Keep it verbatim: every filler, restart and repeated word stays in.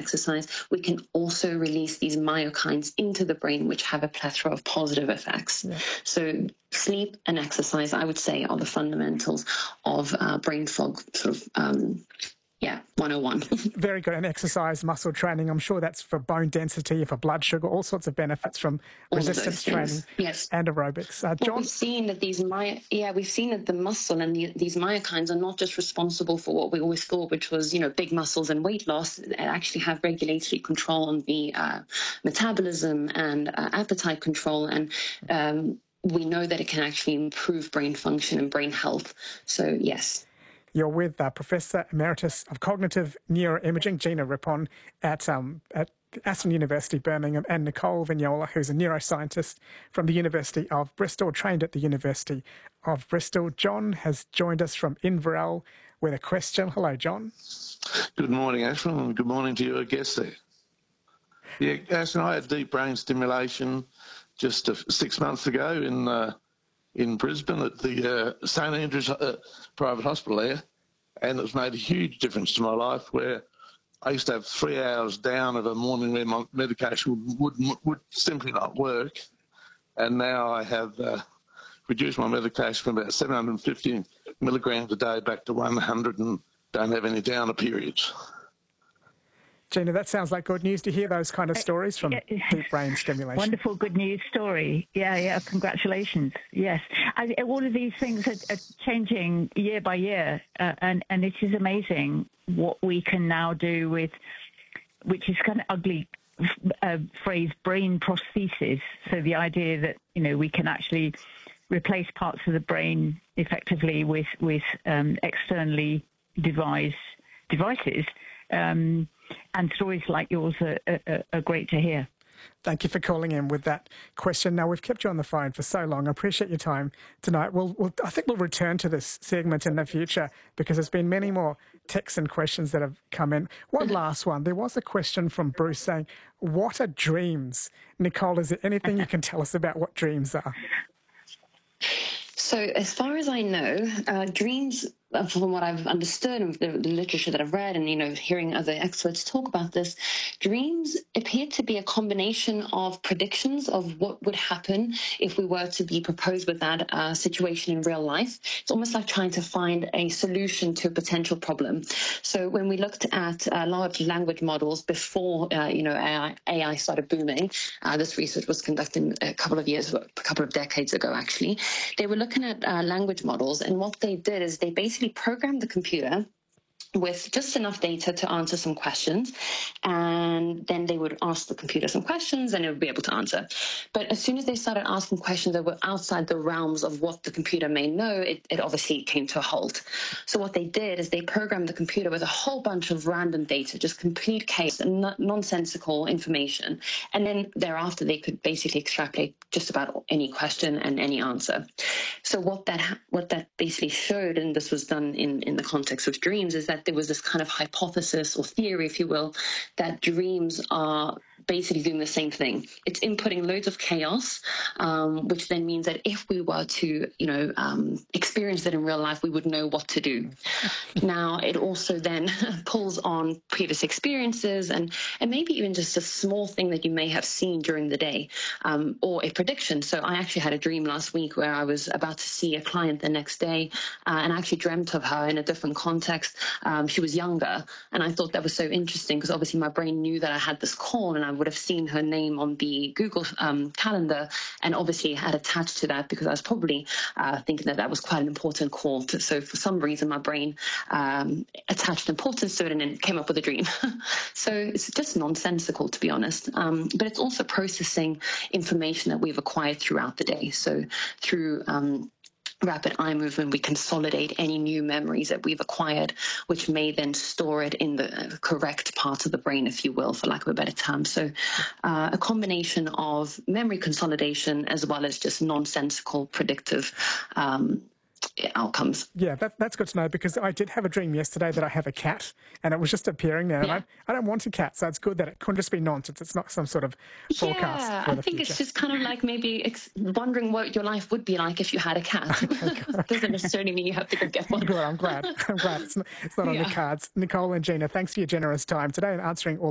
exercise, we can also release these myokines into the brain, which have a plethora of positive effects. Yeah. So sleep and exercise, I would say, are the fundamentals of uh, brain fog sort of um, Yeah, one oh one. Very good. And exercise, muscle training, I'm sure that's for bone density, for blood sugar, all sorts of benefits from all resistance training yes. and aerobics. Uh, well, John? We've seen that these my yeah, we've seen that the muscle and the, these myokines are not just responsible for what we always thought, which was, you know, big muscles and weight loss. They actually have regulatory control on the uh, metabolism and uh, appetite control. And um, we know that it can actually improve brain function and brain health. So, yes. You're with uh, Professor Emeritus of Cognitive Neuroimaging, Gina Rippon, at, um, at Aston University, Birmingham, and Nicole Vignola, who's a neuroscientist from the University of Bristol, trained at the University of Bristol. John has joined us from Inverell with a question. Hello, John. Good morning, Ashwin, and good morning to your guest there. Yeah, Ashwin, I had deep brain stimulation just uh, six months ago in uh, in Brisbane at the uh, Saint Andrews uh, private hospital there, and it's made a huge difference to my life, where I used to have three hours down of a morning where my medication would, would, would simply not work, and now I have uh, reduced my medication from about seven hundred fifty milligrams a day back to one hundred and don't have any downer periods. Gina, that sounds like good news to hear those kind of stories from deep brain stimulation. Wonderful good news story. Yeah, yeah, congratulations. Yes. I, all of these things are, are changing year by year, uh, and, and it is amazing what we can now do with, which is kind of ugly uh, phrase, brain prosthesis. So the idea that, you know, we can actually replace parts of the brain effectively with, with um, externally devised devices. Um, and stories like yours are, are, are great to hear. Thank you for calling in with that question. Now, we've kept you on the phone for so long. I appreciate your time tonight. We'll, we'll, I think we'll return to this segment in the future because there's been many more texts and questions that have come in. One last one. There was a question from Bruce saying, what are dreams? Nicole, is there anything you can tell us about what dreams are? So as far as I know, uh, dreams, from what I've understood of the, the literature that I've read and, you know, hearing other experts talk about this, dreams appear to be a combination of predictions of what would happen if we were to be proposed with that uh, situation in real life. It's almost like trying to find a solution to a potential problem. So when we looked at uh, large language models before, uh, you know, A I, A I started booming, uh, this research was conducted a couple of years, a couple of decades ago, actually. They were looking at uh, language models, and what they did is they basically programmed the computer with just enough data to answer some questions, and then they would ask the computer some questions and it would be able to answer. But as soon as they started asking questions that were outside the realms of what the computer may know, it, it obviously came to a halt. So what they did is they programmed the computer with a whole bunch of random data, just complete chaos and non- nonsensical information. And then thereafter, they could basically extrapolate just about any question and any answer. So what that what that basically showed, and this was done in, in the context of dreams, is that there was this kind of hypothesis or theory, if you will, that dreams are basically doing the same thing. It's inputting loads of chaos, um, which then means that if we were to, you know, um, experience that in real life, we would know what to do. Now, it also then pulls on previous experiences and, and maybe even just a small thing that you may have seen during the day, um, or a prediction. So I actually had a dream last week where I was about to see a client the next day, uh, and I actually dreamt of her in a different context. Um, she was younger, and I thought that was so interesting because obviously my brain knew that I had this call and I would have seen her name on the Google um, calendar, and obviously had attached to that because I was probably uh, thinking that that was quite an important call. To, so for some reason, my brain um, attached importance to it and then came up with a dream. So it's just nonsensical, to be honest. Um, but it's also processing information that we've acquired throughout the day. So through um, rapid eye movement, we consolidate any new memories that we've acquired, which may then store it in the correct part of the brain, if you will, for lack of a better term. So uh, a combination of memory consolidation as well as just nonsensical predictive um outcomes. Yeah, that, that's good to know, because I did have a dream yesterday that I have a cat and it was just appearing there. Yeah. And I, I don't want a cat, so it's good that it couldn't just be nonsense. It's not some sort of forecast. Yeah, for I the think future. It's just kind of like maybe ex- wondering what your life would be like if you had a cat. Okay, doesn't necessarily mean you have to go get one. Good, I'm glad. I'm glad it's not, it's not yeah. on the cards. Nicole and Gina, thanks for your generous time today and answering all